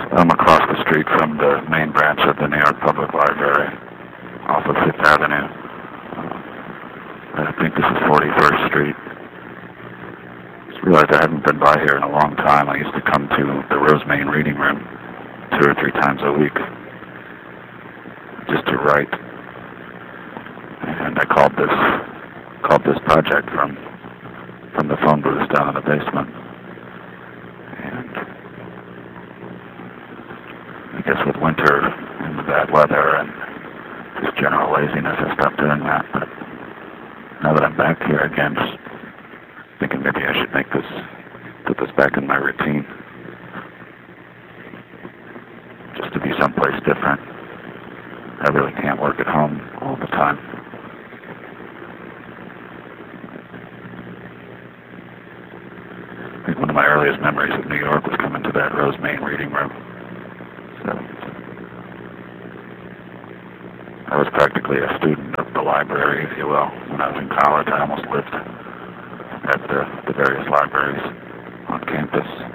I'm across the street from the main branch of the New York Public Library off of Fifth Avenue. I think this is 41st Street. Just realized I hadn't been by here in a long time. I used to come to the Rosemain Reading Room 2 or 3 times a week just to write. And I called this project from the phone booth down in the basement. And I guess with winter and the bad weather and just general laziness, I stopped doing that. But now that I'm back here again, just thinking maybe I should put this back in my routine. Just to be someplace different. I really can't work at home all the time. I think one of my earliest memories of New York was coming to that Rosemain Reading Room. So I was practically a student of the library, if you will. When I was in college, I almost lived at the various libraries on campus.